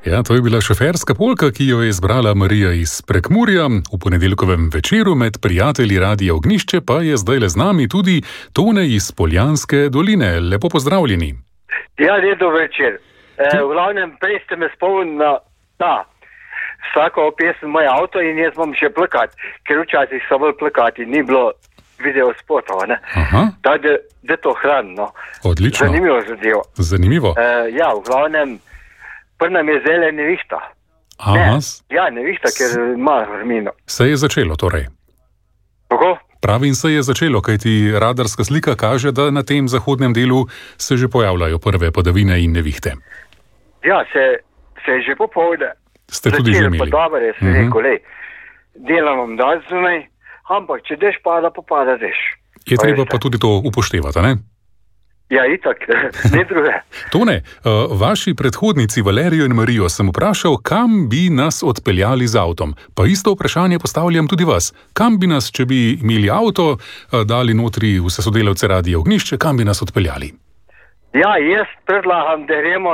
Ja, to je bila šoferska polka, ki jo je izbrala Marija iz Prekmurja. V ponedeljkovem večeru med prijatelji Radia Ognjišče pa je zdajle z nami tudi Tone iz Poljanske doline. Lepo pozdravljeni. Ja, lepo večer. V glavnem, prej ste me spomnili na vsako pesem Moj avto in jaz imam še plakat, ker včasih so bolj plakati, ni bilo video spotov, ne? Da to hranno. Odlično. Zanimivo zadevo. Zanimivo. Ja, v glavnem, nam je zdaj nevihta. Nevihta, ker ima hrmino. Se je začelo torej. Kako? Pravim, se je začelo, kajti radarska slika kaže, da na tem zahodnem delu se že pojavljajo prve padavine in nevihte. Ja, se je že popovdne. Ste tudi že imeli. Pa dobro je, se rekel, delam vam danes zunaj, ampak če dež pada, pa pada dež. Je treba pa tudi to upoštevati, ne? Ja, itak, ne druge. Tone, vaši predhodnici Valerijo in Marijo sem vprašal, kam bi nas odpeljali z avtom. Pa isto vprašanje postavljam tudi vas. Kam bi nas, če bi imeli avto, dali notri vse sodelavce Radia Ognjišče, kam bi nas odpeljali? Ja, jaz predlagam, da gremo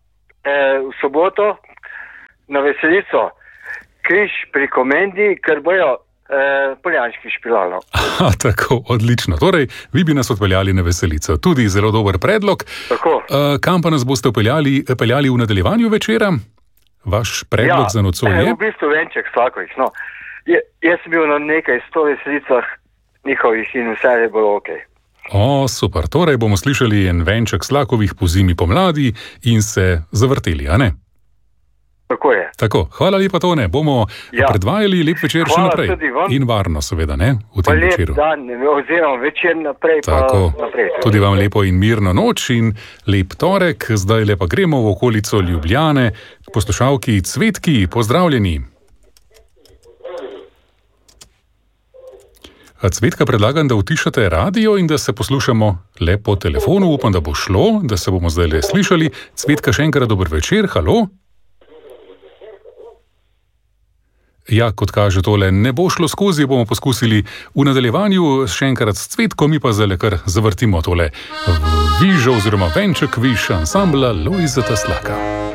v soboto na Veselico, križ pri Komendi, ker bojo poljanski špilalo. Tako, odlično. Torej, vi bi nas odpeljali na Veselico. Tudi zelo dober predlog. Tako. Kam pa nas boste peljali v nadaljevanju večera? Vaš predlog za nocoj je? V bistvu venček Slakovih. No. Jaz sem bil na nekaj 100 veselicah njihovih in vse je bilo okej. Super. Torej bomo slišali en venček Slakovih po zimi pomladi in se zavrteli, a ne? Tako je. Tako, hvala lepa, Tone. Bomo predvajali lep večer še naprej. In varno, seveda, ne? V tem večeru. Lep dan, oziroma večer naprej. Tako, tudi vam lepo in mirno noč in lep torek. Zdaj lepa gremo v okolico Ljubljane. Poslušalki Cvetki, pozdravljeni. Cvetka, predlagam, da utišate radio in da se poslušamo le po telefonu. Upam, da bo šlo, da se bomo zdaj le slišali. Cvetka, še enkrat dober večer. Halo? Ja, kot kaže tole, ne bo šlo skozi, bomo poskusili v nadaljevanju še enkrat s Cvetko, mi pa zdaj kar zavrtimo tole vižo oziroma venček viš ansambla Lojzeta Slaka.